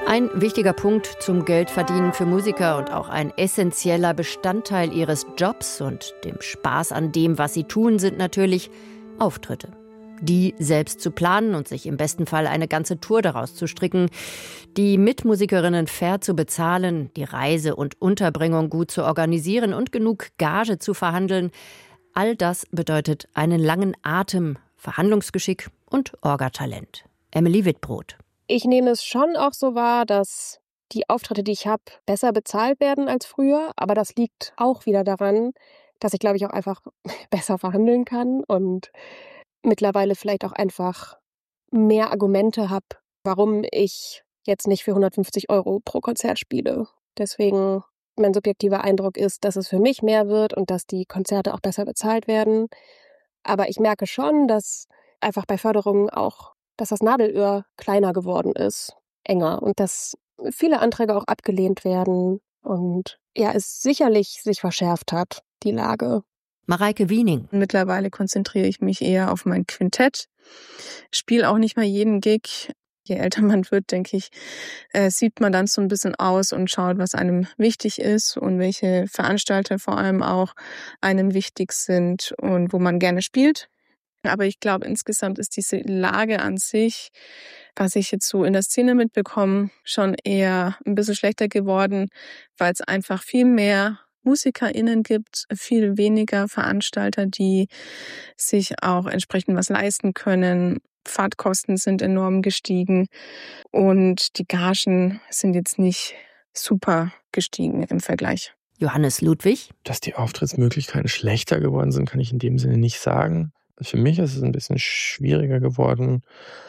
Ein wichtiger Punkt zum Geldverdienen für Musiker und auch ein essentieller Bestandteil ihres Jobs und dem Spaß an dem, was sie tun, sind natürlich Auftritte. Die selbst zu planen und sich im besten Fall eine ganze Tour daraus zu stricken, die Mitmusikerinnen fair zu bezahlen, die Reise und Unterbringung gut zu organisieren und genug Gage zu verhandeln, all das bedeutet einen langen Atem, Verhandlungsgeschick und Orgatalent. Emily Wittbrod. Ich nehme es schon auch so wahr, dass die Auftritte, die ich habe, besser bezahlt werden als früher. Aber das liegt auch wieder daran, dass ich, glaube ich, auch einfach besser verhandeln kann und mittlerweile vielleicht auch einfach mehr Argumente habe, warum ich jetzt nicht für 150 € pro Konzert spiele. Deswegen, mein subjektiver Eindruck ist, dass es für mich mehr wird und dass die Konzerte auch besser bezahlt werden. Aber ich merke schon, dass einfach bei Förderungen auch, dass das Nadelöhr kleiner geworden ist, enger und dass viele Anträge auch abgelehnt werden und ja, es sicherlich sich verschärft hat, die Lage. Mareike Wiening. Mittlerweile konzentriere ich mich eher auf mein Quintett, spiele auch nicht mehr jeden Gig. Je älter man wird, denke ich, sieht man dann so ein bisschen aus und schaut, was einem wichtig ist und welche Veranstalter vor allem auch einem wichtig sind und wo man gerne spielt. Aber ich glaube, insgesamt ist diese Lage an sich, was ich jetzt so in der Szene mitbekomme, schon eher ein bisschen schlechter geworden, weil es einfach viel mehr MusikerInnen gibt, viel weniger Veranstalter, die sich auch entsprechend was leisten können. Fahrtkosten sind enorm gestiegen und die Gagen sind jetzt nicht super gestiegen im Vergleich. Johannes Ludwig. Dass die Auftrittsmöglichkeiten schlechter geworden sind, kann ich in dem Sinne nicht sagen. Für mich ist es ein bisschen schwieriger geworden,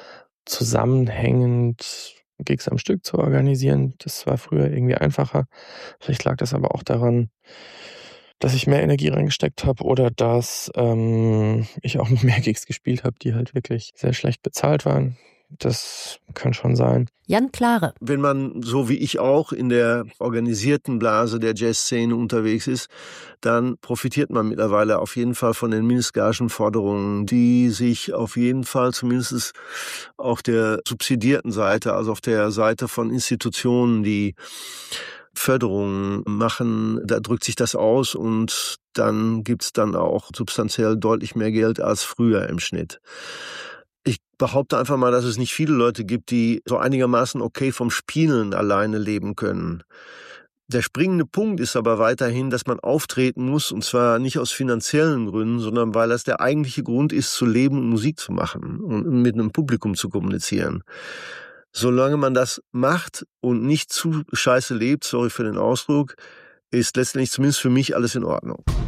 zusammenhängend Gigs am Stück zu organisieren. Das war früher irgendwie einfacher. Vielleicht lag das aber auch daran, dass ich mehr Energie reingesteckt habe oder dass ich auch noch mehr Gigs gespielt habe, die halt wirklich sehr schlecht bezahlt waren. Das kann schon sein. Jan Klare. Wenn man, so wie ich auch, in der organisierten Blase der Jazzszene unterwegs ist, dann profitiert man mittlerweile auf jeden Fall von den Mindestgagenforderungen, die sich auf jeden Fall zumindest auf der subsidierten Seite, also auf der Seite von Institutionen, die Förderungen machen, da drückt sich das aus und dann gibt's dann auch substanziell deutlich mehr Geld als früher im Schnitt. Ich behaupte einfach mal, dass es nicht viele Leute gibt, die so einigermaßen okay vom Spielen alleine leben können. Der springende Punkt ist aber weiterhin, dass man auftreten muss, und zwar nicht aus finanziellen Gründen, sondern weil das der eigentliche Grund ist, zu leben und Musik zu machen und mit einem Publikum zu kommunizieren. Solange man das macht und nicht zu scheiße lebt, sorry für den Ausdruck, ist letztendlich zumindest für mich alles in Ordnung.